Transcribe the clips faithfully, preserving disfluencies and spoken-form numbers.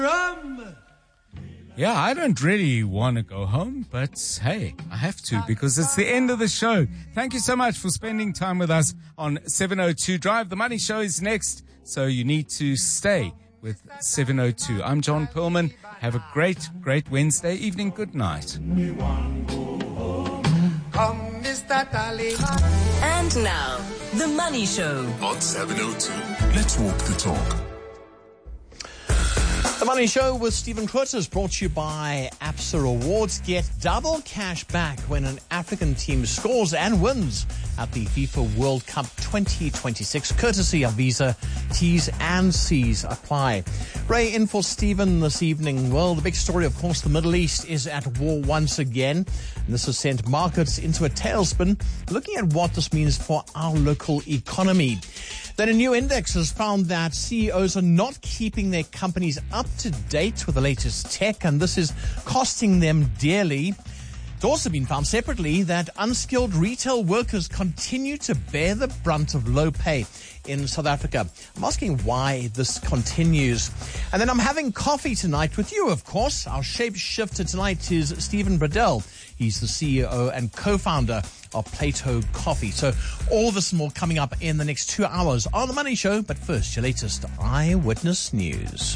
Yeah, I don't really want to go home, but hey, I have to because it's the end of the show. Thank you so much for spending time with us on seven oh two Drive. The Money Show is next, so you need to stay with seven oh two. I'm John Perlman. Have a great, great Wednesday evening. Good night. And now, The Money Show on seven oh two. Let's walk the talk. The Money Show with Stephen Crutz is brought to you by ABSA Rewards. Get double cash back when an African team scores and wins at the FIFA World Cup twenty twenty-six, courtesy of Visa. T's and C's apply. Ray, in for Stephen this evening. Well, the big story, of course, the Middle East is at war once again. And this has sent markets into a tailspin, looking at what this means for our local economy. Then a new index has found that C E Os are not keeping their companies up to date with the latest tech, and this is costing them dearly. It's also been found separately that unskilled retail workers continue to bear the brunt of low pay in South Africa. I'm asking why this continues. And then I'm having coffee tonight with you, of course. Our shapeshifter tonight is Stephen Bradell. He's the C E O and co-founder of Plato Coffee. So all this and more coming up in the next two hours on The Money Show. But first, your latest Eyewitness News.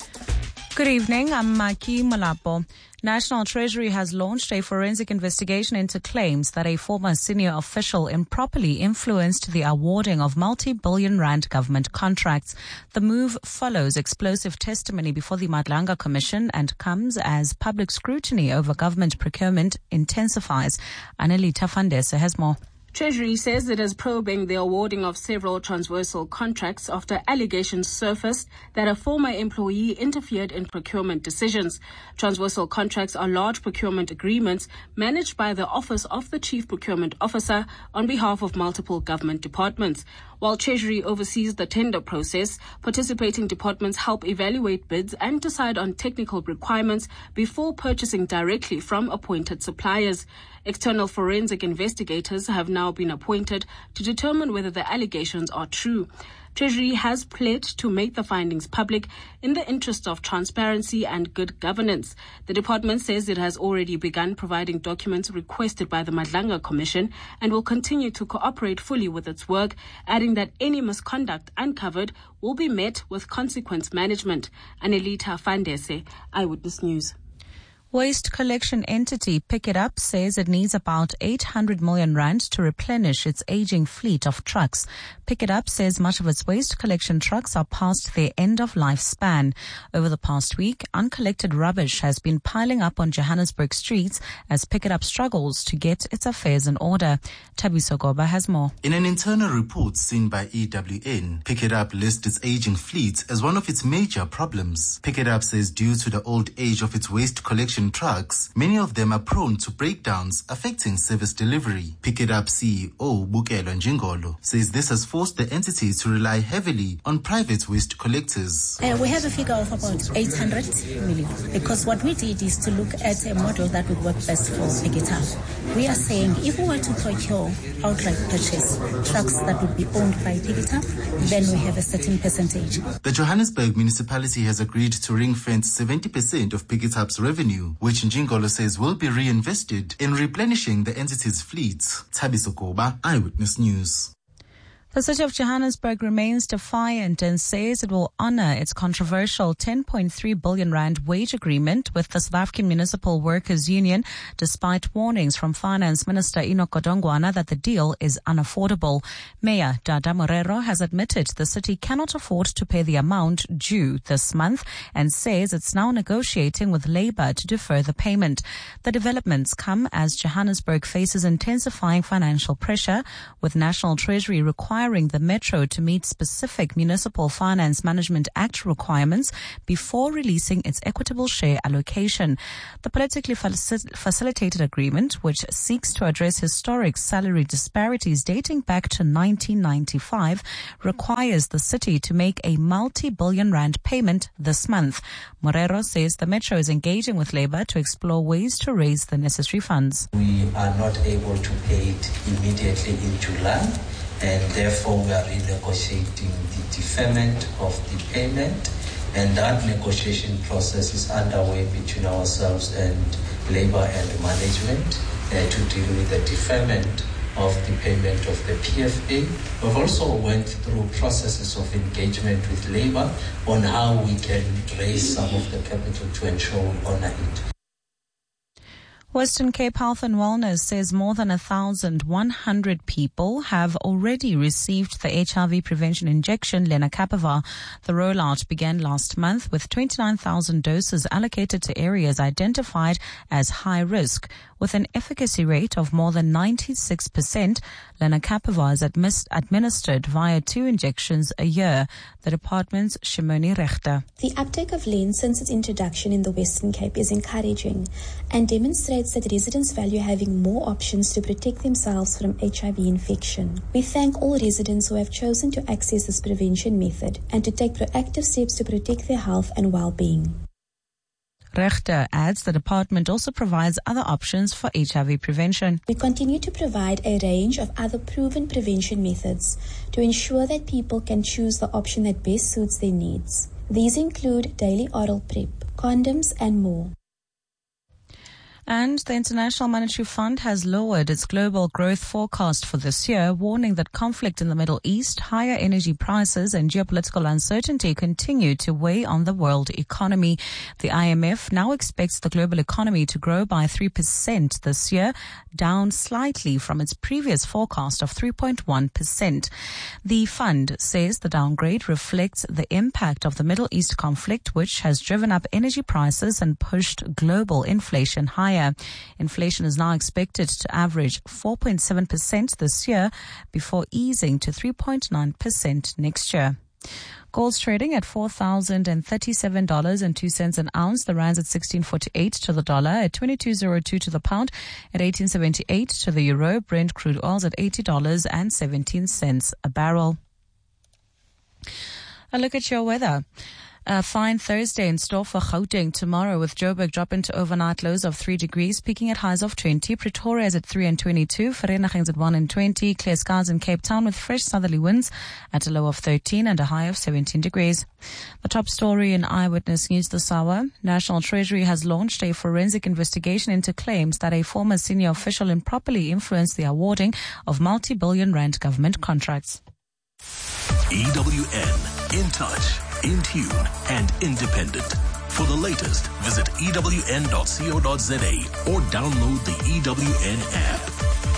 Good evening. I'm Maki Malapo. National Treasury has launched a forensic investigation into claims that a former senior official improperly influenced the awarding of multi-billion rand government contracts. The move follows explosive testimony before the Madlanga Commission and comes as public scrutiny over government procurement intensifies. Annelita Fandese has more. Treasury says it is probing the awarding of several transversal contracts after allegations surfaced that a former employee interfered in procurement decisions. Transversal contracts are large procurement agreements managed by the Office of the Chief Procurement Officer on behalf of multiple government departments. While Treasury oversees the tender process, participating departments help evaluate bids and decide on technical requirements before purchasing directly from appointed suppliers. External forensic investigators have now been appointed to determine whether the allegations are true. Treasury has pledged to make the findings public in the interest of transparency and good governance. The department says it has already begun providing documents requested by the Madlanga Commission and will continue to cooperate fully with its work, adding that any misconduct uncovered will be met with consequence management. Annelita Fandese, Eyewitness News. Waste collection entity Pick It Up says it needs about eight hundred million rand to replenish its aging fleet of trucks. Pick It Up says much of its waste collection trucks are past their end of life span. Over the past week, uncollected rubbish has been piling up on Johannesburg streets as Pick It Up struggles to get its affairs in order. Thabiso Goba has more. In an internal report seen by E W N, Pick It Up lists its aging fleet as one of its major problems. Pick It Up says due to the old age of its waste collection trucks, many of them are prone to breakdowns affecting service delivery. Pick It Up C E O Bukelo Njingolo says this has forced the entity to rely heavily on private waste collectors. Uh, we have a figure of about eight hundred million because what we did is to look at a model that would work best for Pick It Up. We are saying if we were to procure outright purchase trucks that would be owned by Pick It Up, then we have a certain percentage. The Johannesburg municipality has agreed to ring-fence seventy percent of Pick It Up's revenue, which Njingolo says will be reinvested in replenishing the entity's fleet. Thabiso Goba, Eyewitness News. The city of Johannesburg remains defiant and says it will honor its controversial ten point three billion rand wage agreement with the South African Municipal Workers Union, despite warnings from Finance Minister Enoch Godongwana that the deal is unaffordable. Mayor Dada Morero has admitted the city cannot afford to pay the amount due this month and says it's now negotiating with Labour to defer the payment. The developments come as Johannesburg faces intensifying financial pressure, with National Treasury requiring the Metro to meet specific Municipal Finance Management Act requirements before releasing its equitable share allocation. The politically faci- facilitated agreement, which seeks to address historic salary disparities dating back to nineteen ninety-five, requires the city to make a multi-billion rand payment this month. Morero says the Metro is engaging with Labour to explore ways to raise the necessary funds. We are not able to pay it immediately in July, and therefore we are renegotiating the deferment of the payment And that negotiation process is underway between ourselves and labor and management uh, to deal with the deferment of the payment of the P F A. We've also went through processes of engagement with labor on how we can raise some of the capital to ensure we honor it. Western Cape Health and Wellness says more than one thousand one hundred people have already received the H I V prevention injection lenacapavir. The rollout began last month with twenty-nine thousand doses allocated to areas identified as high risk. With an efficacy rate of more than ninety-six percent, lenacapavir is admis- administered via two injections a year. The department's Shimoni Rechter. The uptake of Len since its introduction in the Western Cape is encouraging and demonstrates that residents value having more options to protect themselves from H I V infection. We thank all residents who have chosen to access this prevention method and to take proactive steps to protect their health and well-being. Rechter adds the department also provides other options for H I V prevention. We continue to provide a range of other proven prevention methods to ensure that people can choose the option that best suits their needs. These include daily oral PrEP, condoms, and more. And the International Monetary Fund has lowered its global growth forecast for this year, warning that conflict in the Middle East, higher energy prices and geopolitical uncertainty continue to weigh on the world economy. The I M F now expects the global economy to grow by three percent this year, down slightly from its previous forecast of three point one percent. The fund says the downgrade reflects the impact of the Middle East conflict, which has driven up energy prices and pushed global inflation higher. Inflation is now expected to average four point seven percent this year before easing to three point nine percent next year. Gold's trading at four thousand thirty-seven dollars and two cents an ounce. The rand's at sixteen forty-eight to the dollar, at twenty-two oh two to the pound, at eighteen seventy-eight to the euro. Brent crude oil's at eighty dollars and seventeen cents a barrel. A look at your weather. A fine Thursday in store for Gauteng tomorrow, with Joburg dropping to overnight lows of three degrees, peaking at highs of twenty. Pretoria is at three and twenty-two. Vereeniging's at one and twenty. Clear skies in Cape Town with fresh southerly winds at a low of thirteen and a high of seventeen degrees. The top story in Eyewitness News this hour. National Treasury has launched a forensic investigation into claims that a former senior official improperly influenced the awarding of multi-billion rand government contracts. E W N, in touch, in tune, and independent. For the latest, visit E W N dot co dot za or download the E W N app.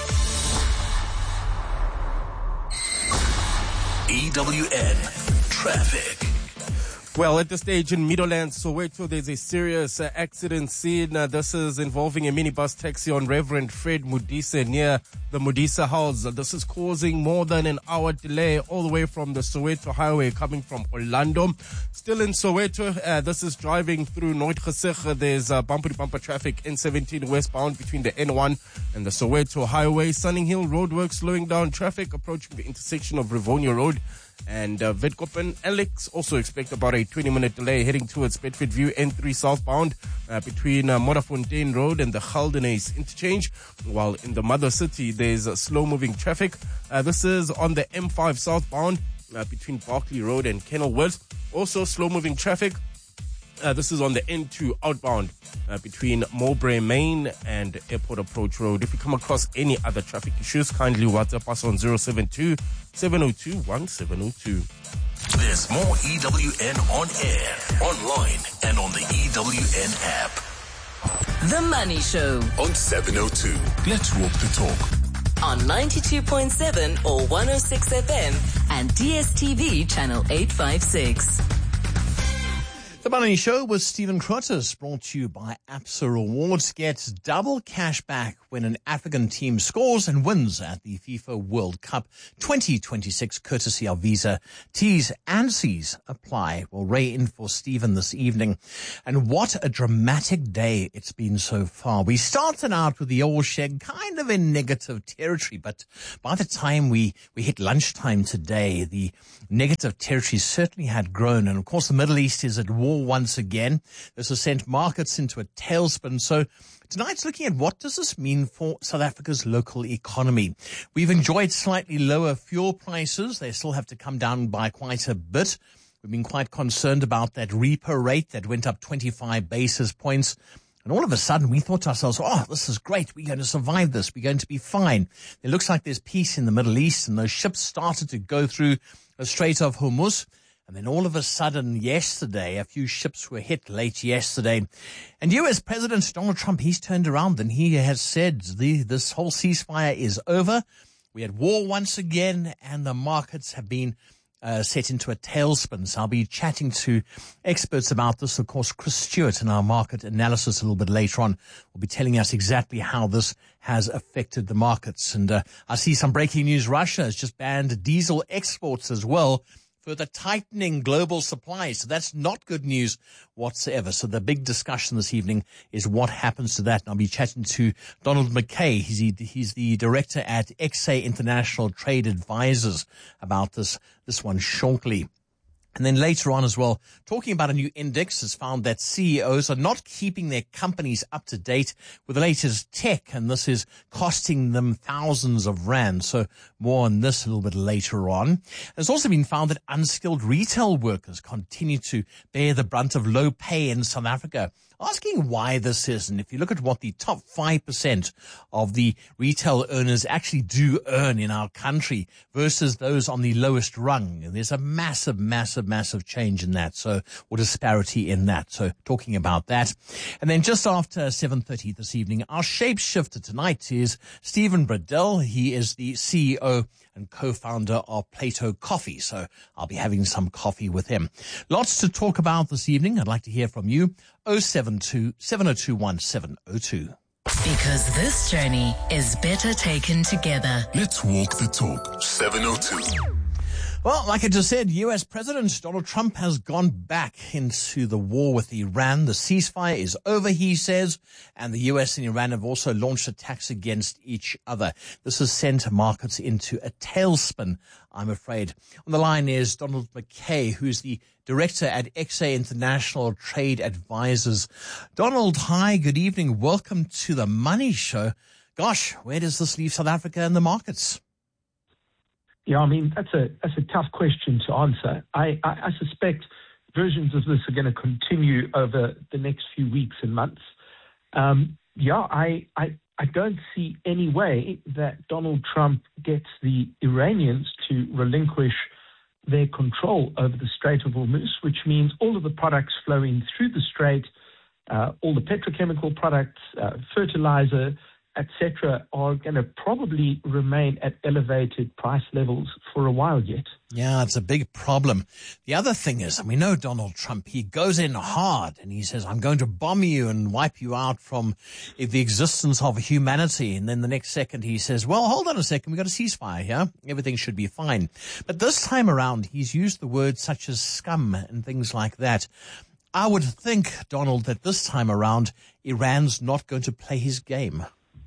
E W N Traffic. Well, at this stage in Meadowlands, Soweto, there's a serious uh, accident scene. Uh, this is involving a minibus taxi on Reverend Fred Modise near the Modise House. Uh, this is causing more than an hour delay all the way from the Soweto Highway coming from Orlando. Still in Soweto, uh, this is driving through Nooitgesig. Uh, there's uh, bumper-to-bumper traffic N seventeen westbound between the N one and the Soweto Highway. Sunninghill Roadworks slowing down traffic approaching the intersection of Rivonia Road and uh, Witkoppen. Alex also expect about a twenty minute delay heading towards Bedford View N three southbound uh, between uh, Modderfontein Road and the Geldenhuys interchange, while in the mother city there's uh, slow moving traffic. Uh, this is on the M five southbound uh, between Berkeley Road and Kenilworth. Also slow moving traffic. Uh, this is on the N two outbound uh, between Mowbray Main and Airport Approach Road. If you come across any other traffic issues, kindly WhatsApp us on zero seven two, seven oh two, one seven oh two. There's more E W N on air, online, and on the E W N app. The Money Show On seven oh two. Let's walk the talk. On ninety-two point seven or one oh six F M and D S T V channel eight fifty-six. The Money Show with Stephen Crotters, brought to you by Absa Rewards. Get double cash back when an African team scores and wins at the FIFA World Cup twenty twenty-six, courtesy of Visa. T's and C's apply. We'll ray in for Stephen this evening. And what a dramatic day it's been so far. We started out with the old shed kind of in negative territory, but by the time we, we hit lunchtime today, the negative territory certainly had grown. And of course, the Middle East is at war once again. This has sent markets into a tailspin. So tonight's looking at what does this mean for South Africa's local economy. We've enjoyed slightly lower fuel prices. They still have to come down by quite a bit. We've been quite concerned about that repo rate that went up twenty-five basis points. And all of a sudden, we thought to ourselves, oh, this is great. We're going to survive this. We're going to be fine. It looks like there's peace in the Middle East, and those ships started to go through the Strait of Hormuz. And then all of a sudden, yesterday, a few ships were hit late yesterday. And U S President Donald Trump, he's turned around and he has said the, this whole ceasefire is over. We had war once again, and the markets have been Uh, set into a tailspin. So I'll be chatting to experts about this. Of course, Chris Stewart in our market analysis a little bit later on will be telling us exactly how this has affected the markets. And uh, I see some breaking news. Russia has just banned diesel exports as well, further tightening global supply. So that's not good news whatsoever. So the big discussion this evening is what happens to that. And I'll be chatting to Donald McKay. He's the, he's the director at X A International Trade Advisors about this, this one shortly. And then later on as well, talking about a new index has found that C E Os are not keeping their companies up to date with the latest tech, and this is costing them thousands of rands. So more on this a little bit later on. It's also been found that unskilled retail workers continue to bear the brunt of low pay in South Africa. Asking why this is, and if you look at what the top five percent of the retail earners actually do earn in our country versus those on the lowest rung, there's a massive, massive, massive change in that, so, or disparity in that. So talking about that. And then just after seven thirty this evening, our shapeshifter tonight is Stephen Bradell. He is the C E O and co-founder of Plato Coffee. So I'll be having some coffee with him. Lots to talk about this evening. I'd like to hear from you. oh seven two, seven oh two one, seven oh two. Because this journey is better taken together. Let's walk the talk. seven oh two. Well, like I just said, U S President Donald Trump has gone back into the war with Iran. The ceasefire is over, he says, and the U S and Iran have also launched attacks against each other. This has sent markets into a tailspin, I'm afraid. On the line is Donald McKay, who's the director at X A International Trade Advisors. Donald, hi, good evening. Welcome to the Money Show. Gosh, where does this leave South Africa and the markets? Yeah, I mean, that's a that's a tough question to answer. I, I, I suspect versions of this are going to continue over the next few weeks and months. Um, yeah, I, I I don't see any way that Donald Trump gets the Iranians to relinquish their control over the Strait of Hormuz, which means all of the products flowing through the strait, uh, all the petrochemical products, uh, fertilizer, et cetera, are going to probably remain at elevated price levels for a while yet. Yeah, it's a big problem. The other thing is, and we know Donald Trump, he goes in hard and he says, I'm going to bomb you and wipe you out from the existence of humanity. And then the next second he says, well, hold on a second, we've got a ceasefire here. Everything should be fine. But this time around, he's used the words such as scum and things like that. I would think, Donald, that this time around, Iran's not going to play his game.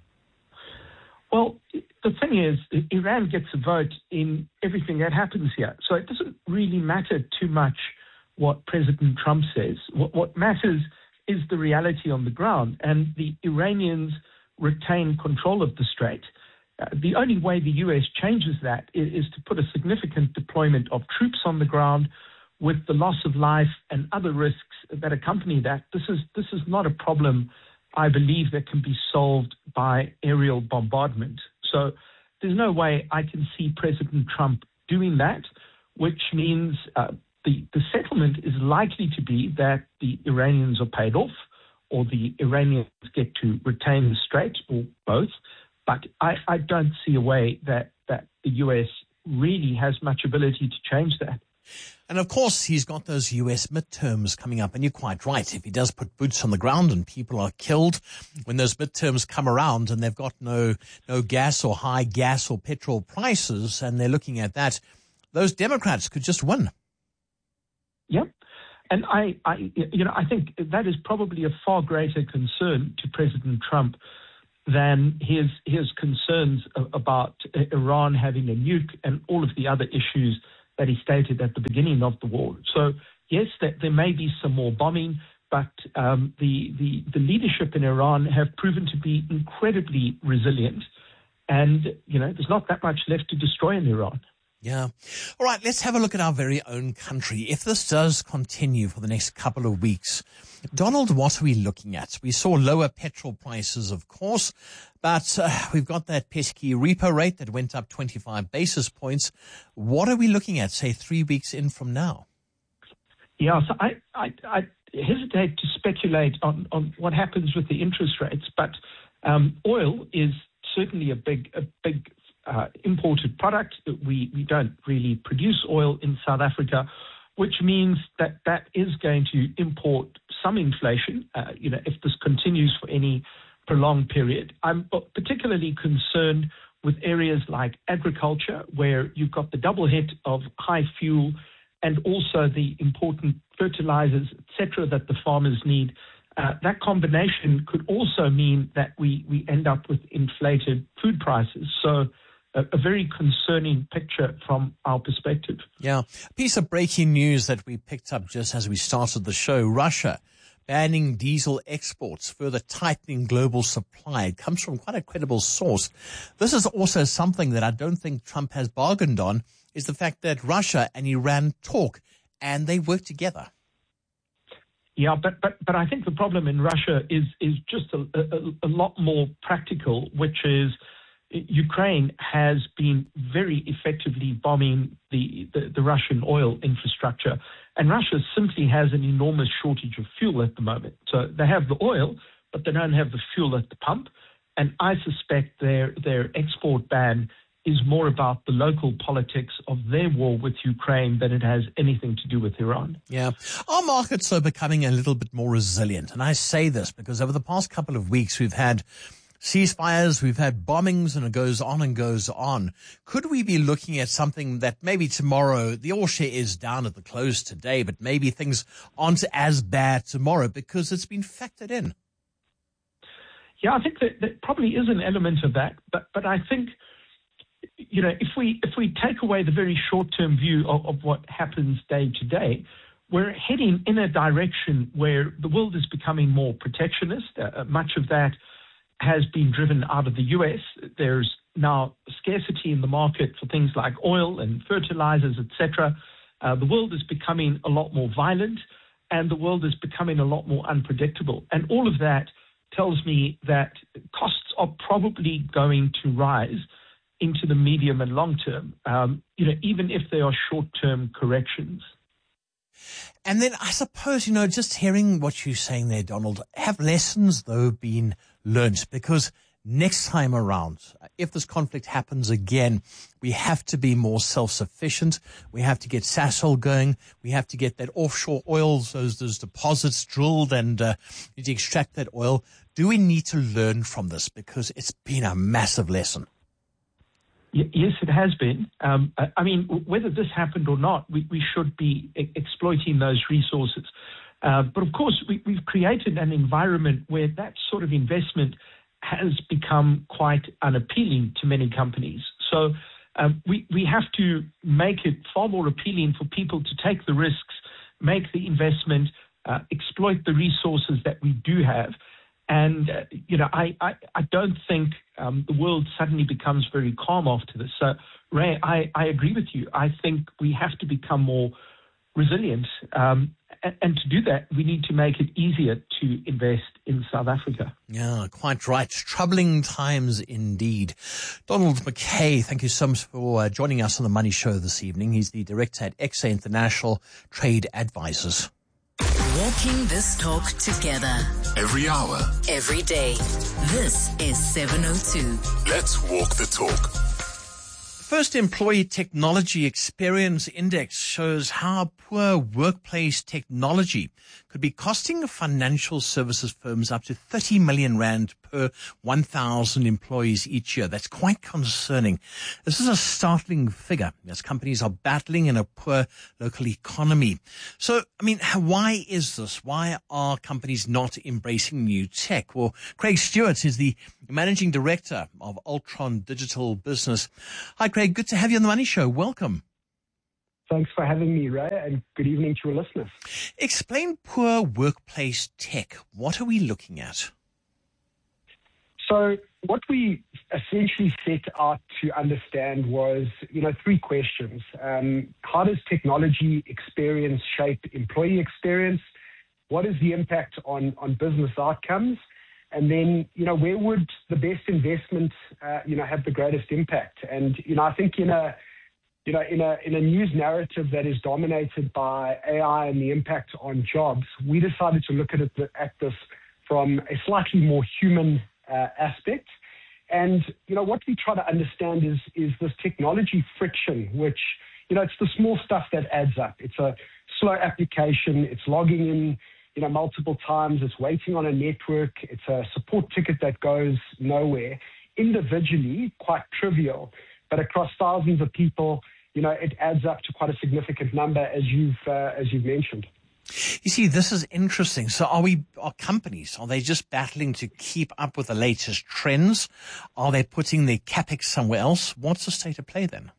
Well, the thing is, Iran gets a vote in everything that happens here. So it doesn't really matter too much what President Trump says. What, what matters is the reality on the ground, and the Iranians retain control of the strait. Uh, the only way the U S changes that is, is to put a significant deployment of troops on the ground with the loss of life and other risks that accompany that. This is this is not a problem, I believe, that can be solved by aerial bombardment. So there's no way I can see President Trump doing that, which means uh, the, the settlement is likely to be that the Iranians are paid off or the Iranians get to retain the strait, or both. But I, I don't see a way that, that the U S really has much ability to change that. And of course, he's got those U S midterms coming up, and you're quite right. If he does put boots on the ground and people are killed when those midterms come around and they've got no no gas or high gas or petrol prices, and they're looking at that, those Democrats could just win. Yep. And I, I, you know, I think that is probably a far greater concern to President Trump than his his concerns about Iran having a nuke and all of the other issues that he stated at the beginning of the war. So, yes, that there may be some more bombing, but um, the, the, the leadership in Iran have proven to be incredibly resilient. And, you know, there's not that much left to destroy in Iran. Yeah. All right, let's have a look at our very own country. If this does continue for the next couple of weeks, Donald, what are we looking at? We saw lower petrol prices, of course, but uh, we've got that pesky repo rate that went up twenty-five basis points. What are we looking at, say, three weeks in from now? Yeah, so I, I, I hesitate to speculate on, on what happens with the interest rates, but um, oil is certainly a big, a big uh, imported product. We, we don't really produce oil in South Africa, which means that that is going to import some inflation, uh, you know, if this continues for any prolonged period. I'm particularly concerned with areas like agriculture, where you've got the double hit of high fuel and also the important fertilizers, et cetera, that the farmers need. Uh, that combination could also mean that we, we end up with inflated food prices. So a, a very concerning picture from our perspective. Yeah. A piece of breaking news that we picked up just as we started the show. Russia banning diesel exports, further tightening global supply. It comes from quite a credible source. This is also something that I don't think Trump has bargained on, is the fact that Russia and Iran talk and they work together. Yeah, but, but, but I think the problem in Russia is, is just a, a, a lot more practical, which is Ukraine has been very effectively bombing the, the, the Russian oil infrastructure. And Russia simply has an enormous shortage of fuel at the moment. So they have the oil, but they don't have the fuel at the pump. And I suspect their, their export ban is more about the local politics of their war with Ukraine than it has anything to do with Iran. Yeah. Our markets are becoming a little bit more resilient. And I say this because over the past couple of weeks, we've had ceasefires, we've had bombings, and it goes on and goes on. Could we be looking at something that maybe tomorrow, the oil share is down at the close today, but maybe things aren't as bad tomorrow because it's been factored in? Yeah, I think that there probably is an element of that. But, but I think, you know, if we if we take away the very short-term view of, of what happens day to day, we're heading in a direction where the world is becoming more protectionist. Uh, much of that has been driven out of the U S. There's now scarcity in the market for things like oil and fertilizers, et cetera. Uh, the world is becoming a lot more violent, and the world is becoming a lot more unpredictable. And all of that tells me that costs are probably going to rise into the medium and long term, um, you know, even if they are short-term corrections. And then I suppose, you know, just hearing what you're saying there, Donald, have lessons, though, been learnt? Because next time around, if this conflict happens again, we have to be more self-sufficient. We have to get Sasol going. We have to get that offshore oil, those, those deposits drilled, and uh, need to extract that oil. Do we need to learn from this? Because it's been a massive lesson. Yes, it has been. Um, I mean, whether this happened or not, we, we should be e- exploiting those resources. Uh, but of course, we, we've created an environment where that sort of investment has become quite unappealing to many companies. So um, we, we have to make it far more appealing for people to take the risks, make the investment, uh, exploit the resources that we do have. And, uh, you know, I, I, I don't think um, the world suddenly becomes very calm after this. So, Ray, I, I agree with you. I think we have to become more resilient. Um, and, and to do that, we need to make it easier to invest in South Africa. Yeah, quite right. Troubling times indeed. Donald McKay, thank you so much for uh, joining us on The Money Show this evening. He's the director at X A International Trade Advisors. Walking this talk together. Every hour. Every day. This is seven oh two. Let's walk the talk. First Employee Technology Experience Index shows how poor workplace technology could be costing financial services firms up to thirty million rand per one thousand employees each year. That's quite concerning. This is a startling figure as companies are battling in a poor local economy. So, I mean, why is this? Why are companies not embracing new tech? Well, Craig Stewart is the Managing Director of Ultron Digital Business. Hi, Craig. Good to have you on The Money Show. Welcome. Thanks for having me, Ray, and good evening to your listeners. Explain poor workplace tech. What are we looking at? So what we essentially set out to understand was, you know, three questions. Um, how does technology experience shape employee experience? What is the impact on, on business outcomes? And then, you know, where would the best investment, uh, you know, have the greatest impact? And, you know, I think in a, you know, in a in a news narrative that is dominated by A I and the impact on jobs, we decided to look at it at this from a slightly more human uh, aspect. And, you know, what we try to understand is is this technology friction, which, you know, it's the small stuff that adds up. It's a slow application. It's logging in, you know, multiple times. It's waiting on a network. It's a support ticket that goes nowhere. Individually, quite trivial, but across thousands of people, you know, it adds up to quite a significant number, as you've uh, as you've mentioned. You see, this is interesting. So are we, are companies, are they just battling to keep up with the latest trends? Are they putting their capex somewhere else? What's the state of play then?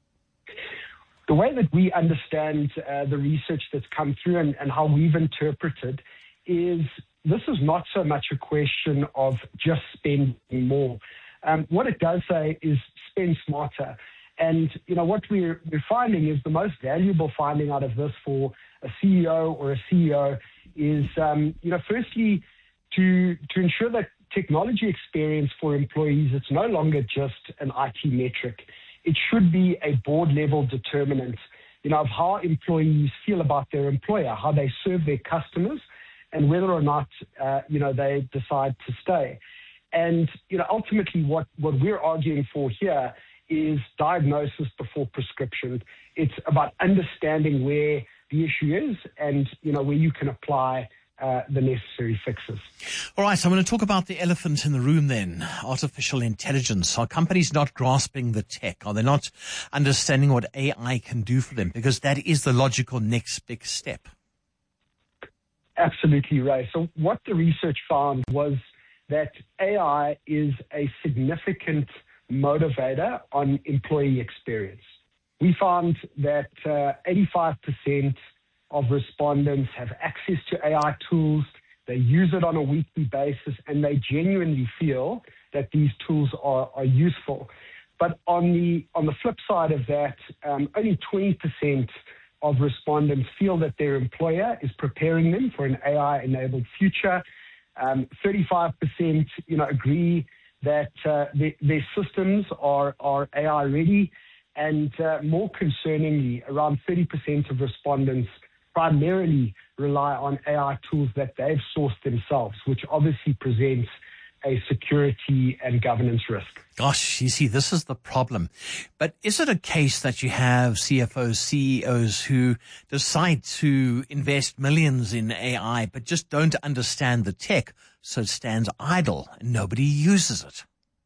The way that we understand uh, the research that's come through and, and how we've interpreted is this is not so much a question of just spending more. Um, what it does say is spend smarter. And, you know, what we're, we're finding is the most valuable finding out of this for a C E O or a C E O is, um, you know, firstly, to, to ensure that technology experience for employees, it's no longer just an I T metric. It should be a board-level determinant, you know, of how employees feel about their employer, how they serve their customers, and whether or not, uh, you know, they decide to stay. And, you know, ultimately what, what we're arguing for here is diagnosis before prescription. It's about understanding where the issue is and, you know, where you can apply uh, the necessary fixes. All right, so I'm going to talk about the elephant in the room then, artificial intelligence. Are companies not grasping the tech? Are they not understanding what A I can do for them? Because that is the logical next big step. Absolutely right. So what the research found was that A I is a significant motivator on employee experience. We found that uh, eighty-five percent of respondents have access to A I tools, they use it on a weekly basis, and they genuinely feel that these tools are, are useful. But on the on the flip side of that, um, only twenty percent of respondents feel that their employer is preparing them for an A I-enabled future. Um, thirty-five percent, you know, agree that uh, their, their systems are, are A I ready, and uh, more concerningly, around thirty percent of respondents primarily rely on A I tools that they've sourced themselves, which obviously presents a security and governance risk. Gosh, you see, this is the problem. But is it a case that you have C F Os, C E Os who decide to invest millions in A I, but just don't understand the tech, so it stands idle and nobody uses it?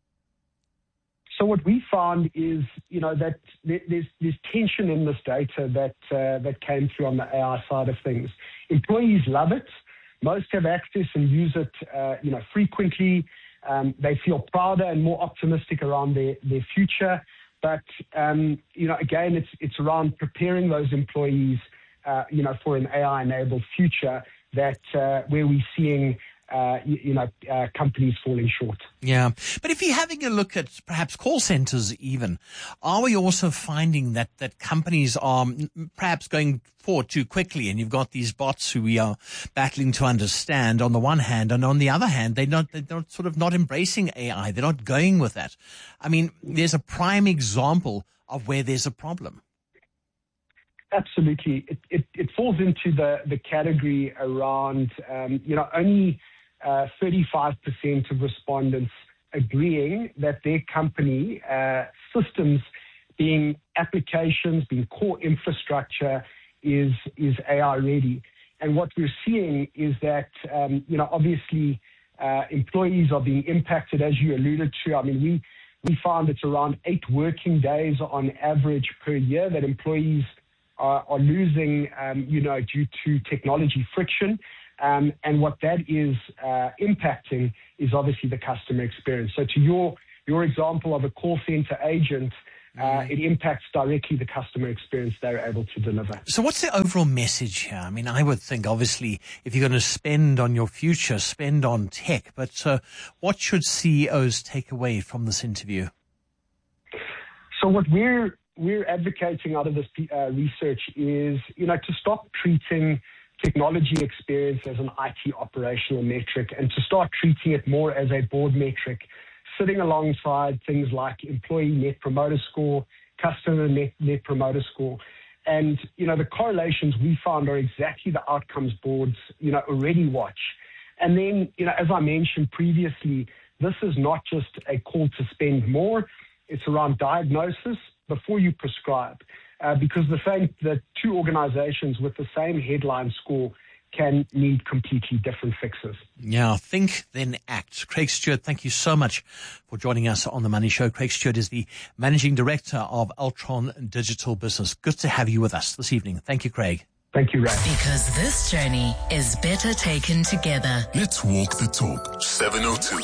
So what we found is, you know, that there's, there's tension in this data that uh, that came through on the A I side of things. Employees love it. Most have access and use it, uh, you know, frequently. Um, they feel prouder and more optimistic around their, their future. But, um, you know, again, it's it's around preparing those employees, uh, you know, for an A I-enabled future that uh, where we're seeing, uh, you, you know, uh, companies falling short. Yeah. But if you're having a look at perhaps call centers even, are we also finding that, that companies are perhaps going forward too quickly, and you've got these bots who we are battling to understand on the one hand, and on the other hand, they're not, they're not sort of not embracing A I. They're not going with that. I mean, there's a prime example of where there's a problem. Absolutely. It, it, it falls into the, the category around, um, you know, only uh, thirty-five percent of respondents agreeing that their company uh, systems, being applications, being core infrastructure, is is A I ready. And what we're seeing is that, um, you know, obviously uh, employees are being impacted, as you alluded to. I mean, we, we found it's around eight working days on average per year that employees are, are losing, um, you know, due to technology friction. Um, and what that is uh, impacting is obviously the customer experience. So to your, your example of a call center agent, Uh, it impacts directly the customer experience they're able to deliver. So what's the overall message here? I mean, I would think, obviously, if you're going to spend on your future, spend on tech. But uh, what should C E Os take away from this interview? So what we're we're advocating out of this uh, research is, you know, to stop treating technology experience as an I T operational metric and to start treating it more as a board metric, sitting alongside things like employee net promoter score, customer net, net promoter score. And, you know, the correlations we found are exactly the outcomes boards, you know, already watch. And then, you know, as I mentioned previously, this is not just a call to spend more. It's around diagnosis before you prescribe. Uh, because the same, the two organizations with the same headline score can need completely different fixes. Yeah, think, then act. Craig Stewart, thank you so much for joining us on The Money Show. Craig Stewart is the Managing Director of Altron Digital Business. Good to have you with us this evening. Thank you, Craig. Thank you, Ray. Because this journey is better taken together. Let's walk the talk. seven oh two.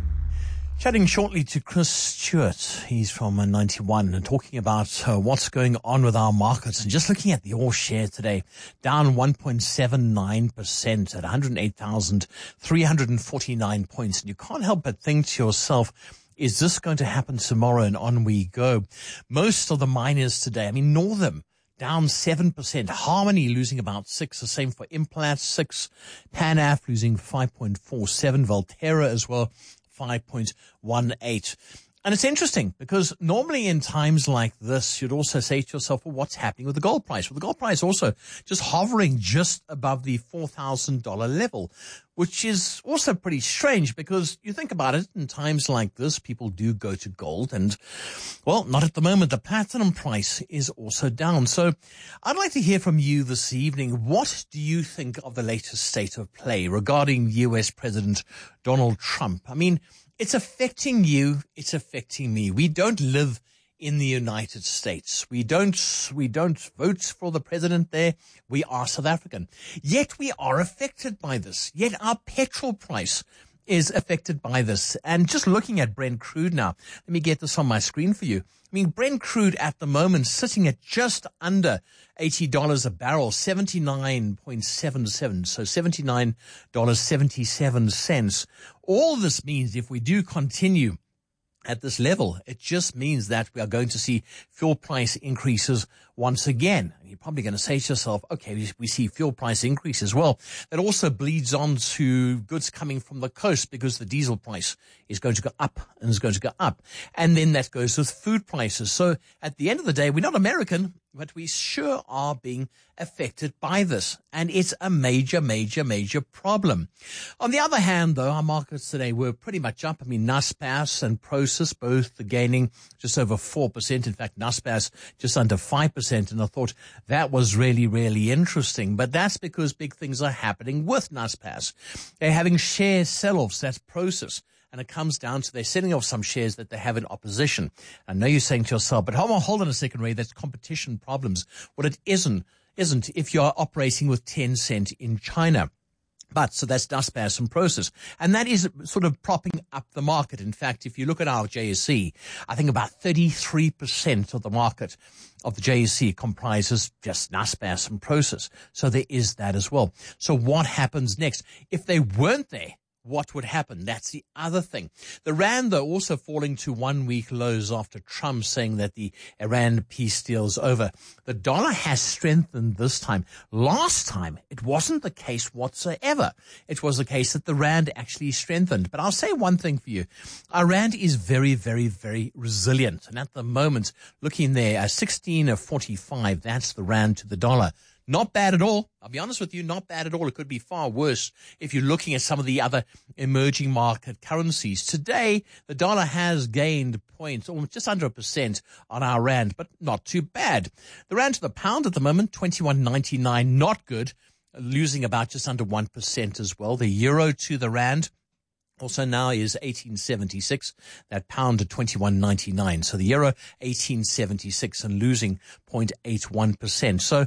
Chatting shortly to Chris Stewart. He's from ninety-one and talking about uh, what's going on with our markets. And just looking at the all share today, down one point seven nine percent at one hundred eight thousand three hundred forty-nine points. And you can't help but think to yourself, is this going to happen tomorrow? And on we go. Most of the miners today, I mean, Northam, down seven percent. Harmony losing about six. The same for Implat, six. Panaf losing five point four seven. Valterra as well, five point one eight. And it's interesting because normally in times like this, you'd also say to yourself, well, what's happening with the gold price? Well, the gold price also just hovering just above the four thousand dollars level, which is also pretty strange because you think about it, in times like this, people do go to gold and, well, not at the moment. The platinum price is also down. So I'd like to hear from you this evening. What do you think of the latest state of play regarding U S President Donald Trump? I mean, it's affecting you. It's affecting me. We don't live in the United States. We don't, we don't vote for the president there. We are South African. Yet we are affected by this. Yet our petrol price is affected by this. And just looking at Brent crude now, let me get this on my screen for you. I mean, Brent crude at the moment sitting at just under eighty dollars a barrel, seventy-nine point seven seven, so seventy-nine dollars and seventy-seven cents. All this means if we do continue at this level, it just means that we are going to see fuel price increases once again. And you're probably going to say to yourself, okay, we, we see fuel price increases. Well, that also bleeds on to goods coming from the coast because the diesel price is going to go up and is going to go up. And then that goes with food prices. So at the end of the day, we're not American, but we sure are being affected by this. And it's a major, major, major problem. On the other hand, though, our markets today were pretty much up. I mean, Naspers and Prosus both gaining just over four percent. In fact, Naspers just under five percent. And I thought that was really, really interesting. But that's because big things are happening with Naspers. They're having share sell-offs. That's Prosus. And it comes down to they're selling off some shares that they have in opposition. I know you're saying to yourself, but hold on, hold on a second, Ray, that's competition problems. Well, it isn't, isn't if you're operating with Tencent in China. But, so that's Naspers and Prosus. And that is sort of propping up the market. In fact, if you look at our J S E, I think about thirty-three percent of the market of the J S E comprises just Naspers and Prosus. So there is that as well. So what happens next? If they weren't there, what would happen? That's the other thing. The Rand, though, also falling to one-week lows after Trump saying that the Iran peace deal is over. The dollar has strengthened this time. Last time, it wasn't the case whatsoever. It was the case that the Rand actually strengthened. But I'll say one thing for you. Our Rand is very, very, very resilient. And at the moment, looking there, at sixteen forty-five, that's the Rand to the dollar. Not bad at all. I'll be honest with you, not bad at all. It could be far worse if you're looking at some of the other emerging market currencies. Today, the dollar has gained points, almost just under a percent on our Rand, but not too bad. The Rand to the pound at the moment, twenty-one ninety-nine, not good, losing about just under one percent as well. The euro to the Rand also now is eighteen seventy-six, that pound at twenty-one ninety-nine. So the euro, eighteen seventy-six and losing zero point eight one percent. So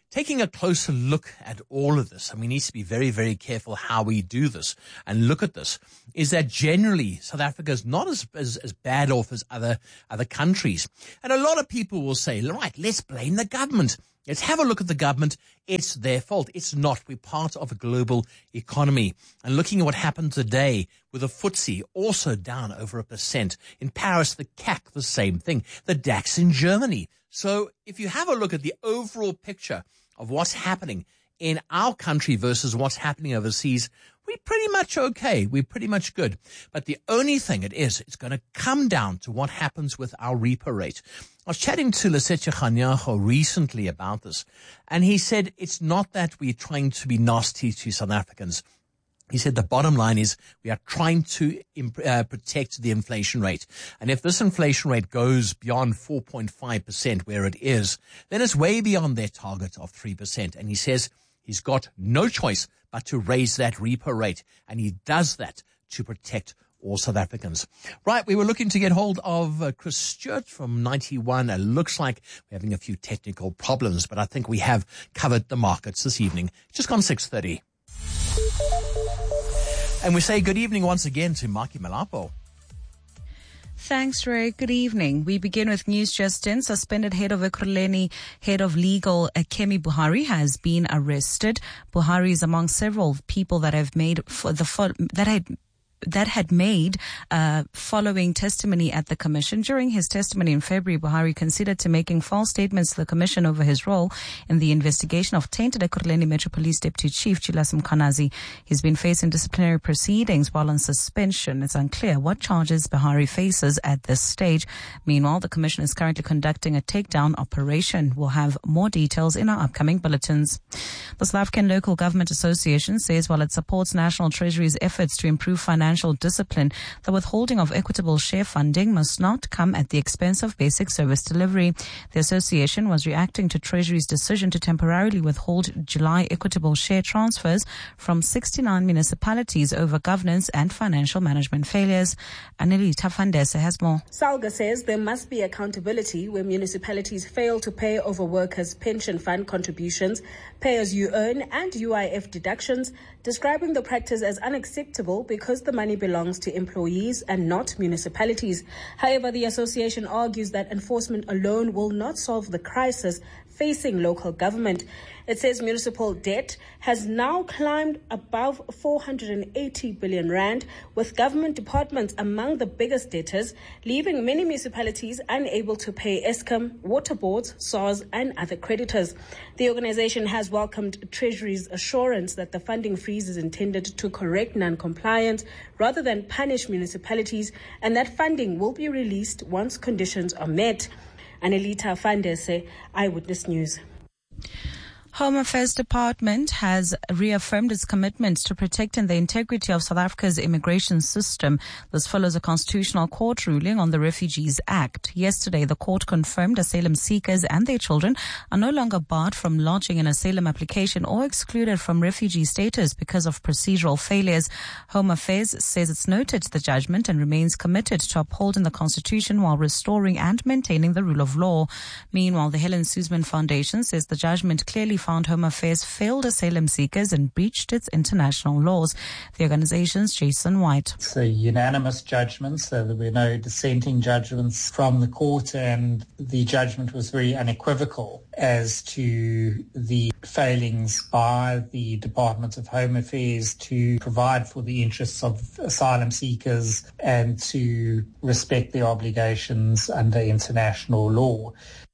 taking a closer look at all of this, and we need to be very, very careful how we do this and look at this, is that generally South Africa is not as, as, as bad off as other, other countries. And a lot of people will say, right, let's blame the government. Let's have a look at the government. It's their fault. It's not. We're part of a global economy. And looking at what happened today with the F T S E also down over a percent. In Paris, the C A C, the same thing. The DAX in Germany. So if you have a look at the overall picture of what's happening in our country versus what's happening overseas, we're pretty much okay. We're pretty much good. But the only thing it is, it's going to come down to what happens with our repo rate. I was chatting to Lesetja Kganyago recently about this, and he said it's not that we're trying to be nasty to South Africans. He said the bottom line is we are trying to imp- uh, protect the inflation rate. And if this inflation rate goes beyond four point five percent where it is, then it's way beyond their target of three percent. And he says he's got no choice but to raise that repo rate. And he does that to protect all South Africans. Right, we were looking to get hold of uh, Chris Stewart from ninety-one. It looks like we're having a few technical problems, but I think we have covered the markets this evening. Just gone six thirty. And we say good evening once again to Maki Malapo. Thanks, Ray. Good evening. We begin with news just in. Suspended head of Ekurhuleni, head of legal, Kemi Buhari, has been arrested. Buhari is among several people that have made for the that had. that had made uh following testimony at the commission. During his testimony in February, Buhari considered to making false statements to the commission over his role in the investigation of tainted Ekurhuleni Metro Police Deputy Chief Julius Mkhwanazi. He's been facing disciplinary proceedings while on suspension. It's unclear what charges Buhari faces at this stage. Meanwhile, the commission is currently conducting a takedown operation. We'll have more details in our upcoming bulletins. The South African Local Government Association says while it supports National Treasury's efforts to improve financial Financial discipline, the withholding of equitable share funding must not come at the expense of basic service delivery. The association was reacting to Treasury's decision to temporarily withhold July equitable share transfers from sixty-nine municipalities over governance and financial management failures. Anelita Fandese has more. Salga says there must be accountability where municipalities fail to pay over workers' pension fund contributions, pay as you earn and U I F deductions, describing the practice as unacceptable because the money belongs to employees and not municipalities. However, the association argues that enforcement alone will not solve the crisis facing local government. It says municipal debt has now climbed above four hundred eighty billion rand, with government departments among the biggest debtors, leaving many municipalities unable to pay Eskom, water boards, S A R S and other creditors. The organization has welcomed Treasury's assurance that the funding freeze is intended to correct non-compliance rather than punish municipalities, and that funding will be released once conditions are met. Anelita Fandese, Eyewitness News. Home Affairs Department has reaffirmed its commitment to protecting the integrity of South Africa's immigration system. This follows a constitutional court ruling on the Refugees Act. Yesterday, the court confirmed asylum seekers and their children are no longer barred from lodging an asylum application or excluded from refugee status because of procedural failures. Home Affairs says it's noted the judgment and remains committed to upholding the Constitution while restoring and maintaining the rule of law. Meanwhile, the Helen Suzman Foundation says the judgment clearly found Home Affairs failed asylum seekers and breached its international laws. The organization's Jason White. It's a unanimous judgment, so there were no dissenting judgments from the court, and the judgment was very unequivocal as to the failings by the Department of Home Affairs to provide for the interests of asylum seekers and to respect their obligations under international law.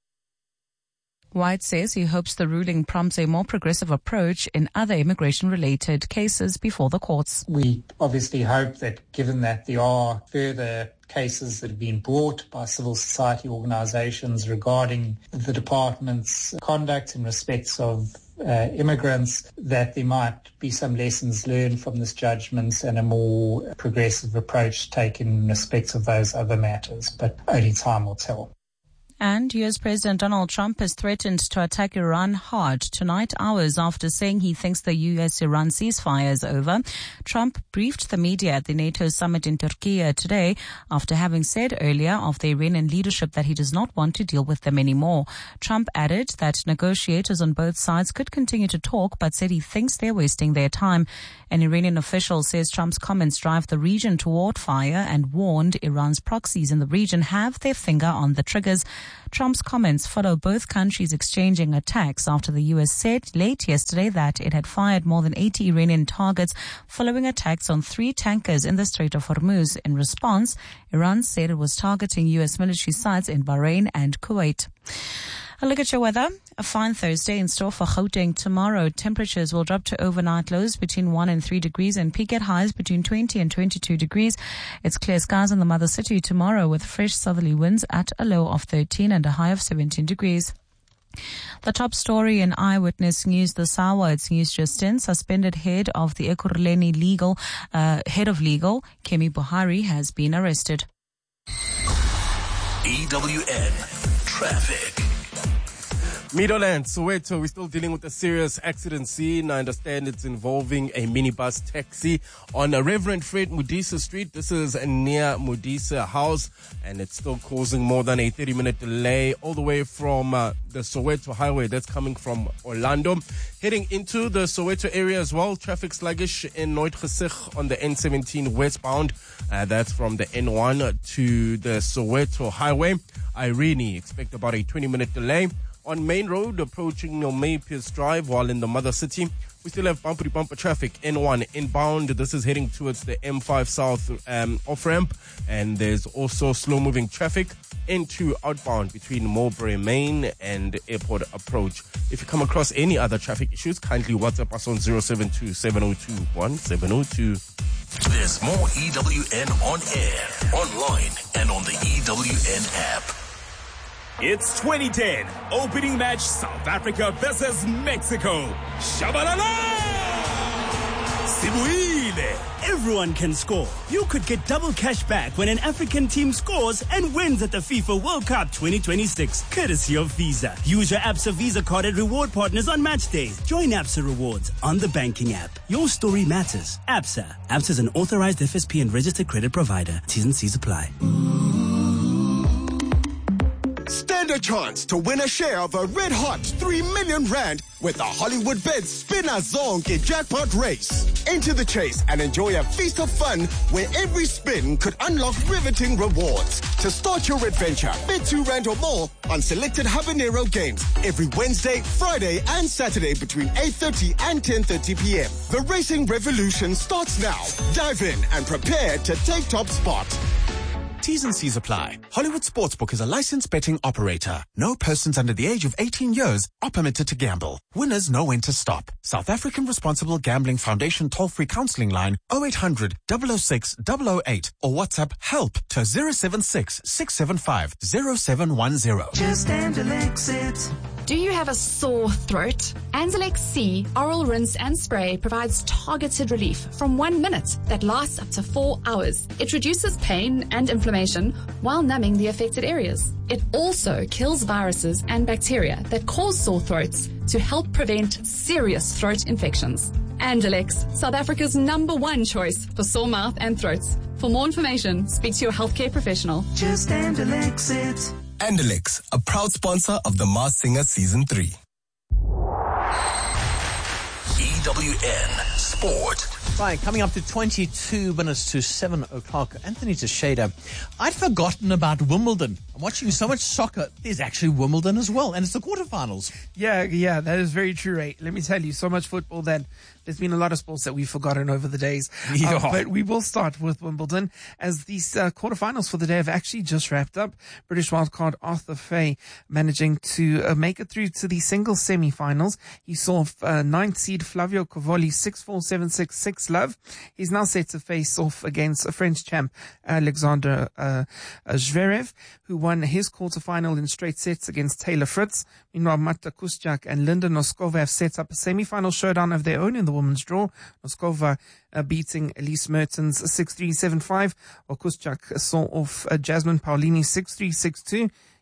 White says he hopes the ruling prompts a more progressive approach in other immigration-related cases before the courts. We obviously hope that, given that there are further cases that have been brought by civil society organisations regarding the department's conduct in respect of uh, immigrants, that there might be some lessons learned from this judgment and a more progressive approach taken in respect of those other matters. But only time will tell. And U S President Donald Trump has threatened to attack Iran hard tonight, hours after saying he thinks the U S-Iran ceasefire is over. Trump briefed the media at the NATO summit in Turkey today after having said earlier of the Iranian leadership that he does not want to deal with them anymore. Trump added that negotiators on both sides could continue to talk, but said he thinks they're wasting their time. An Iranian official says Trump's comments drive the region toward fire and warned Iran's proxies in the region have their finger on the triggers. Trump's comments follow both countries exchanging attacks after the U S said late yesterday that it had fired more than eighty Iranian targets following attacks on three tankers in the Strait of Hormuz. In response, Iran said it was targeting U S military sites in Bahrain and Kuwait. A look at your weather. A fine Thursday in store for Gauteng tomorrow. Temperatures will drop to overnight lows between one and three degrees and peak at highs between twenty and twenty-two degrees. It's clear skies in the mother city tomorrow with fresh southerly winds at a low of thirteen and a high of seventeen degrees. The top story in Eyewitness News this hour, it's news just in. Suspended head of the Ekurhuleni legal, uh, head of legal, Kemi Buhari, has been arrested. E W N Traffic. Meadowland, Soweto, we're still dealing with a serious accident scene. I understand it's involving a minibus taxi on a Reverend Fred Modise Street. This is near Modise House, and it's still causing more than a thirty-minute delay all the way from uh, the Soweto Highway. That's coming from Orlando. Heading into the Soweto area as well, traffic sluggish in Noordgesig on the N seventeen westbound. Uh, that's from the N one to the Soweto Highway. Irene, expect about a twenty-minute delay. On Main Road, approaching Maypierce Drive while in the mother city, we still have bumper bumper traffic. N one inbound. This is heading towards the M five South um, off-ramp. And there's also slow-moving traffic N two outbound between Mowbray Main and Airport Approach. If you come across any other traffic issues, kindly WhatsApp us on zero seven two, seven zero two, one seven zero two. There's more E W N on air, online, and on the E W N app. It's twenty ten, opening match South Africa versus Mexico. Shabalala! Sibuile! Everyone can score. You could get double cash back when an African team scores and wins at the FIFA World Cup twenty twenty-six, courtesy of Visa. Use your Absa Visa card at reward partners on match days. Join Absa Rewards on the banking app. Your story matters. Absa. Absa is an authorized F S P and registered credit provider. T's and C's apply. Stand a chance to win a share of a red-hot three million rand with the Hollywood Bets Spinner Zonke jackpot race. Enter the chase and enjoy a feast of fun where every spin could unlock riveting rewards. To start your adventure, bet two rand or more on selected Habanero games every Wednesday, Friday and Saturday between eight thirty and ten thirty p.m. The racing revolution starts now. Dive in and prepare to take top spot. T's and C's apply. Hollywood Sportsbook is a licensed betting operator. No persons under the age of eighteen years are permitted to gamble. Winners know when to stop. South African Responsible Gambling Foundation toll-free counseling line oh eight hundred, double oh six, double oh eight or WhatsApp help to zero seven six, six seven five, zero seven one zero. Just Anzalex it. Do you have a sore throat? Anzalex C Oral Rinse and Spray provides targeted relief from one minute that lasts up to four hours. It reduces pain and inflammation while numbing the affected areas. It also kills viruses and bacteria that cause sore throats to help prevent serious throat infections. Anzalex, South Africa's number one choice for sore mouth and throats. For more information, speak to your healthcare professional. Just Anzalex it. Anzalex, a proud sponsor of The Masked Singer Season three. E W N Sport. Right, coming up to twenty-two minutes to seven o'clock. Anthony Teixeira, I'd forgotten about Wimbledon. I'm watching so much soccer. There's actually Wimbledon as well, and it's the quarterfinals. Yeah, yeah, that is very true, Ray. Let me tell you, so much football that there's been a lot of sports that we've forgotten over the days. Yeah. Uh, but we will start with Wimbledon, as these uh, quarterfinals for the day have actually just wrapped up. British wildcard Arthur Fay managing to uh, make it through to the single semi-finals. He saw uh, ninth seed Flavio Cavoli six four, seven six, six love. He's now set to face off against a French champ, Alexander uh, Zverev, who won his quarterfinal in straight sets against Taylor Fritz. Meanwhile, Marta Kuszczak and Linda Noskova have set up a semi-final showdown of their own in the women's draw. Noskova uh, beating Elise Mertens six three, seven five, while Kuszczak saw off uh, Jasmine Paolini six three, six two.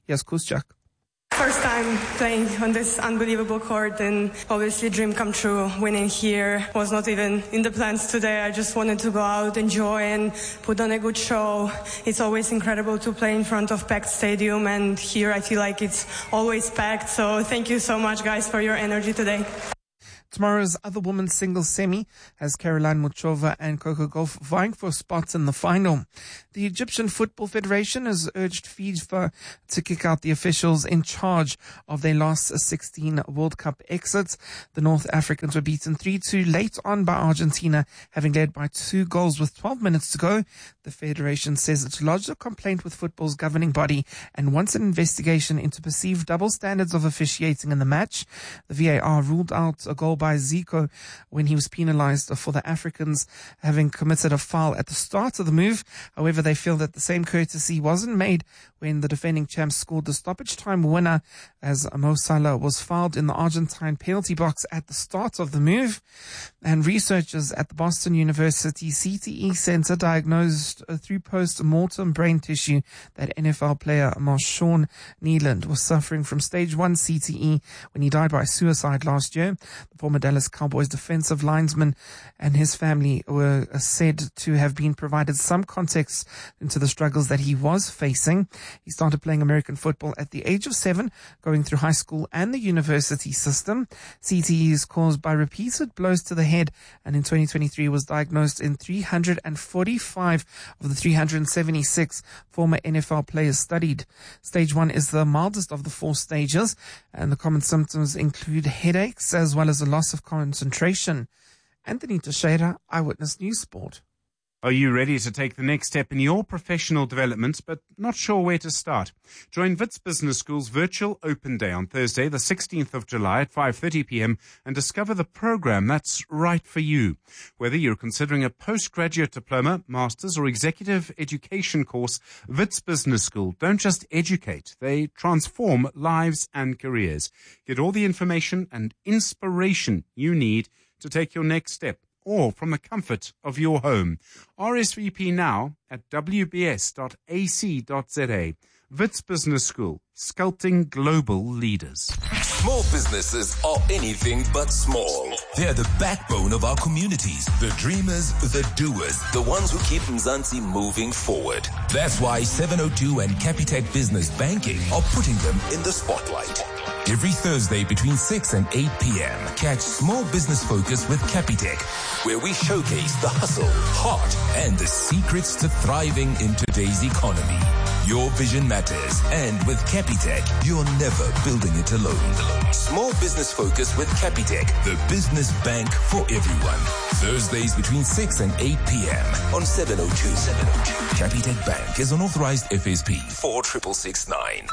Here's Kuschak. First time playing on this unbelievable court, and obviously dream come true. Winning here was not even in the plans today. I just wanted to go out, enjoy, and put on a good show. It's always incredible to play in front of packed stadium, and here I feel like it's always packed. So thank you so much, guys, for your energy today. Tomorrow's other women's singles semi has Caroline Muchova and Coco Gauff vying for spots in the final. The Egyptian Football Federation has urged FIFA to kick out the officials in charge of their last sixteen World Cup exits. The North Africans were beaten three two late on by Argentina, having led by two goals with twelve minutes to go. The federation says it's lodged a complaint with football's governing body and wants an investigation into perceived double standards of officiating in the match. The V A R ruled out a goal by Zico when he was penalized for the Africans having committed a foul at the start of the move. However, they feel that the same courtesy wasn't made when the defending champs scored the stoppage time winner, as Mo Salah was fouled in the Argentine penalty box at the start of the move. And researchers at the Boston University C T E Center diagnosed through post-mortem brain tissue that N F L player Marshawn Nealand was suffering from stage one C T E when he died by suicide last year. The former Dallas Cowboys defensive lineman and his family were said to have been provided some context into the struggles that he was facing. He started playing American football at the age of seven, going through high school and the university system. C T E is caused by repeated blows to the head, and in twenty twenty-three was diagnosed in three hundred forty-five of the three hundred seventy-six former N F L players studied. Stage one is the mildest of the four stages, and the common symptoms include headaches as well as a loss of concentration. Anthony Teixeira, Eyewitness News Sport. Are you ready to take the next step in your professional development but not sure where to start? Join Wits Business School's virtual open day on Thursday, the sixteenth of July at five thirty p.m. and discover the program that's right for you. Whether you're considering a postgraduate diploma, master's or executive education course, Wits Business School don't just educate, they transform lives and careers. Get all the information and inspiration you need to take your next step, or from the comfort of your home. R S V P now at w b s dot a c dot z a. Wits Business School, sculpting global leaders. Small businesses are anything but small. They're the backbone of our communities, the dreamers, the doers, the ones who keep Mzansi moving forward. That's why seven oh two and Capitec Business Banking are putting them in the spotlight. Every Thursday between six and eight p.m. catch Small Business Focus with Capitec, where we showcase the hustle, heart, and the secrets to thriving in today's economy. Your vision matters, and with Capitec, you're never building it alone. Small Business Focus with Capitec, the business bank for everyone. Thursdays between six and eight p.m. on seven oh two. seven oh two. Capitec Bank is an authorized F S P four six six nine.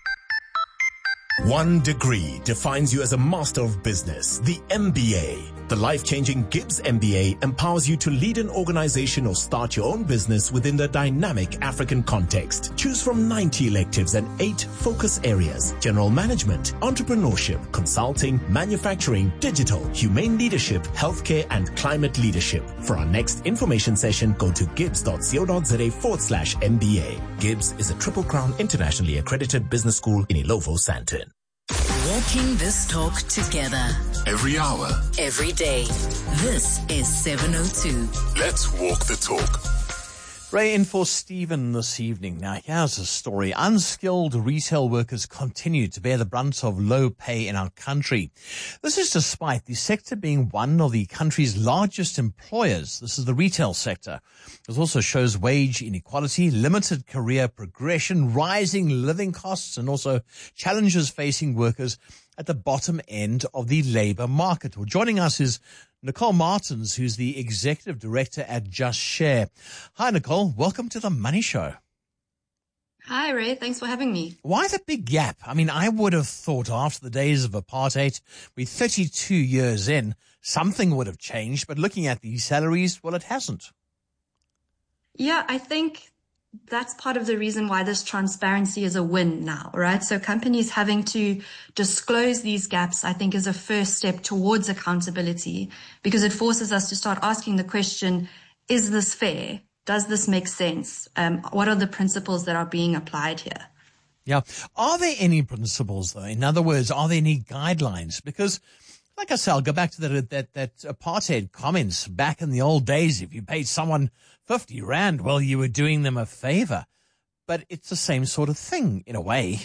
One degree defines you as a master of business, the M B A. The life-changing Gibbs M B A empowers you to lead an organization or start your own business within the dynamic African context. Choose from ninety electives and eight focus areas: general management, entrepreneurship, consulting, manufacturing, digital, humane leadership, healthcare, and climate leadership. For our next information session, go to gibbs.co.za forward slash MBA. Gibbs is a Triple Crown internationally accredited business school in Ilovo, Sandton. Walking this talk together. Every hour. Every day. This is seven oh two. Let's walk the talk. Ray in for Stephen this evening. Now, here's a story. Unskilled retail workers continue to bear the brunt of low pay in our country. This is despite the sector being one of the country's largest employers. This is the retail sector. This also shows wage inequality, limited career progression, rising living costs, and also challenges facing workers at the bottom end of the labour market. Well, joining us is Nicole Martins, who's the Executive Director at Just Share. Hi, Nicole. Welcome to the Money Show. Hi, Ray. Thanks for having me. Why the big gap? I mean, I would have thought after the days of apartheid, we're thirty-two years in, something would have changed. But looking at these salaries, well, it hasn't. Yeah, I think that's part of the reason why this transparency is a win now, right? So companies having to disclose these gaps, I think, is a first step towards accountability, because it forces us to start asking the question, is this fair? Does this make sense? Um, what are the principles that are being applied here? Yeah. Are there any principles, though? In other words, are there any guidelines? Because, like I said, I'll go back to that, that, that apartheid comments back in the old days. If you paid someone fifty rand, well, you were doing them a favor. But it's the same sort of thing, in a way.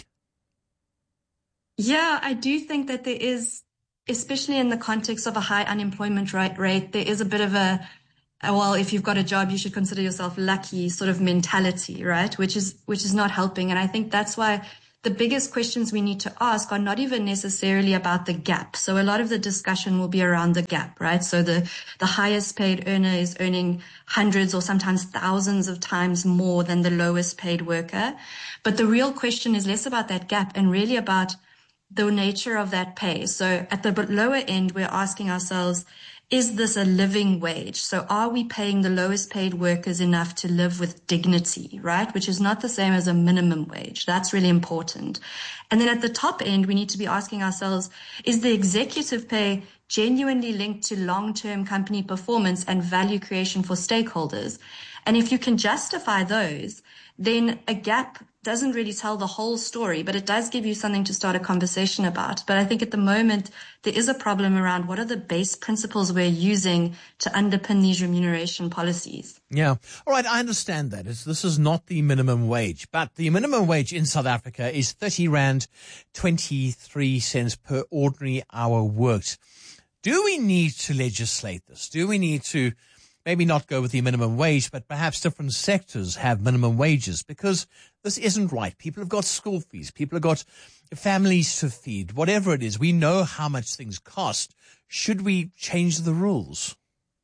Yeah, I do think that there is, especially in the context of a high unemployment rate, there is a bit of a, well, if you've got a job, you should consider yourself lucky sort of mentality, right? Which is, which is not helping. And I think that's why the biggest questions we need to ask are not even necessarily about the gap. So a lot of the discussion will be around the gap, right? So the, the highest paid earner is earning hundreds or sometimes thousands of times more than the lowest paid worker. But the real question is less about that gap and really about the nature of that pay. So at the lower end, we're asking ourselves, is this a living wage? So are we paying the lowest paid workers enough to live with dignity, right? Which is not the same as a minimum wage. That's really important. And then at the top end, we need to be asking ourselves, is the executive pay genuinely linked to long-term company performance and value creation for stakeholders? And if you can justify those, then a gap doesn't really tell the whole story, but it does give you something to start a conversation about. But I think at the moment, there is a problem around what are the base principles we're using to underpin these remuneration policies. Yeah. All right. I understand that. It's, this is not the minimum wage, but the minimum wage in South Africa is thirty rand twenty-three cents per ordinary hour worked. Do we need to legislate this? Do we need to maybe not go with the minimum wage, but perhaps different sectors have minimum wages? Because this isn't right. People have got school fees. People have got families to feed. Whatever it is, we know how much things cost. Should we change the rules?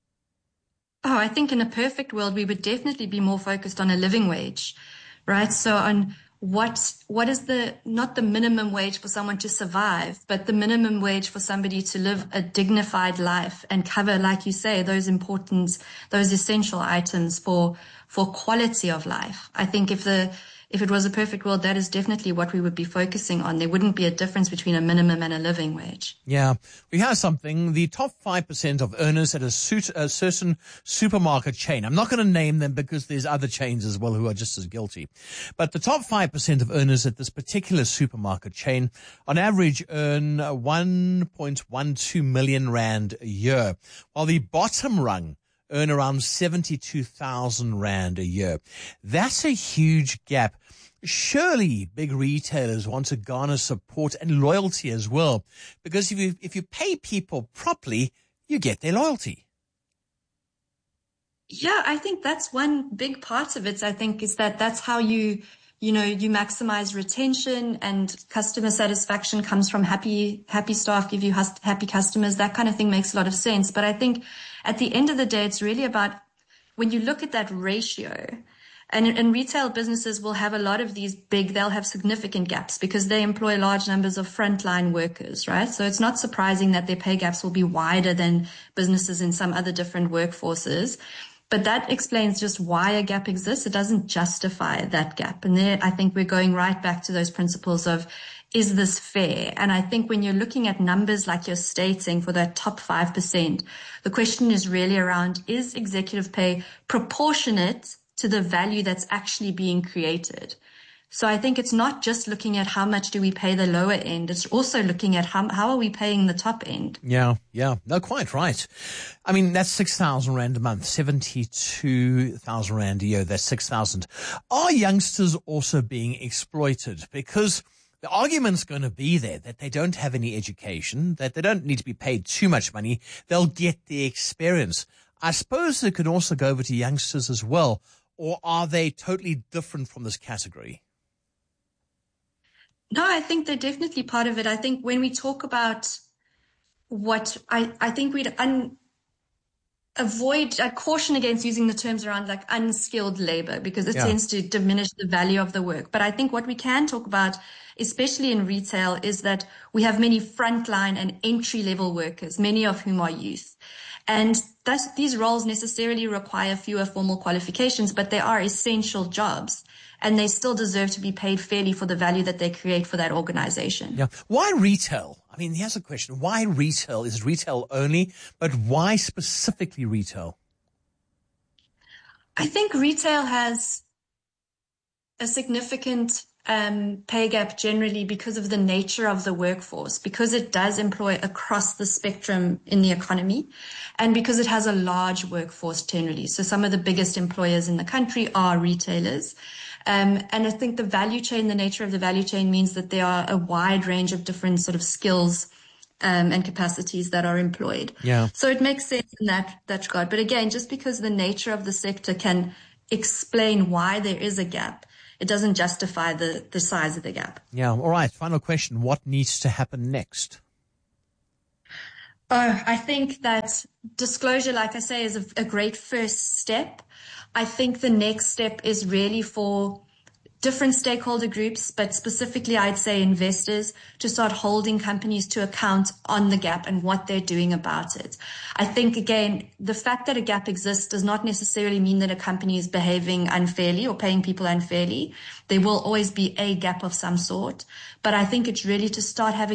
Oh, I think in a perfect world, we would definitely be more focused on a living wage, right? So on what, what is the, not the minimum wage for someone to survive, but the minimum wage for somebody to live a dignified life and cover, like you say, those important, those essential items for, for quality of life. I think if the, if it was a perfect world, that is definitely what we would be focusing on. There wouldn't be a difference between a minimum and a living wage. Yeah. We have something. The top five percent of earners at a, suit, a certain supermarket chain. I'm not going to name them because there's other chains as well who are just as guilty. But the top five percent of earners at this particular supermarket chain on average earn one point one two million rand a year, while the bottom rung earn around seventy-two thousand rand a year. That's a huge gap. Surely big retailers want to garner support and loyalty as well, because if you, if you pay people properly, you get their loyalty. Yeah, I think that's one big part of it. I think is that that's how you, you know, you maximize retention and customer satisfaction comes from happy, happy staff give you happy customers. That kind of thing makes a lot of sense. But I think at the end of the day, it's really about when you look at that ratio, and in retail businesses will have a lot of these big, they'll have significant gaps because they employ large numbers of frontline workers, right? So it's not surprising that their pay gaps will be wider than businesses in some other different workforces. But that explains just why a gap exists. It doesn't justify that gap. And there, I think we're going right back to those principles of, is this fair? And I think when you're looking at numbers like you're stating for that top five percent, the question is really around, is executive pay proportionate to the value that's actually being created? So I think it's not just looking at how much do we pay the lower end. It's also looking at how, how are we paying the top end? Yeah, yeah. No, quite right. I mean, that's six thousand rand a month, seventy-two thousand rand a year. That's six thousand. Are youngsters also being exploited? Because the argument's going to be there that they don't have any education, that they don't need to be paid too much money. They'll get the experience. I suppose it could also go over to youngsters as well. Or are they totally different from this category? No, I think they're definitely part of it. I think when we talk about what I, I think we'd un, avoid, I caution against using the terms around like unskilled labor because it yeah. tends to diminish the value of the work. But I think what we can talk about, especially in retail, is that we have many frontline and entry level workers, many of whom are youth. And thus, these roles necessarily require fewer formal qualifications, but they are essential jobs and they still deserve to be paid fairly for the value that they create for that organization. Yeah. Why retail? I mean, here's a question. Why retail? Is retail only, but why specifically retail? I think retail has a significant um, pay gap generally because of the nature of the workforce, because it does employ across the spectrum in the economy, and because it has a large workforce generally. So some of the biggest employers in the country are retailers. Um, and I think the value chain, the nature of the value chain means that there are a wide range of different sort of skills um, and capacities that are employed. Yeah. So it makes sense in that, that regard. But again, just because the nature of the sector can explain why there is a gap, it doesn't justify the, the size of the gap. Yeah. All right. Final question. What needs to happen next? Oh, I think that disclosure, like I say, is a, a great first step. I think the next step is really for different stakeholder groups, but specifically I'd say investors, to start holding companies to account on the gap and what they're doing about it. I think, again, the fact that a gap exists does not necessarily mean that a company is behaving unfairly or paying people unfairly. There will always be a gap of some sort, but I think it's really to start having